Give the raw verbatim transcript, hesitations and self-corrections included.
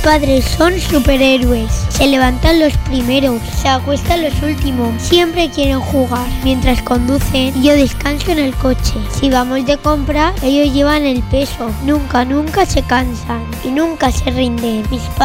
padres son superhéroes. Se levantan los primeros, se acuestan los últimos. Siempre quieren jugar. Mientras conducen, yo descanso en el coche. Si vamos de compra, ellos llevan el peso. Nunca, nunca se cansan y nunca se rinden. Mis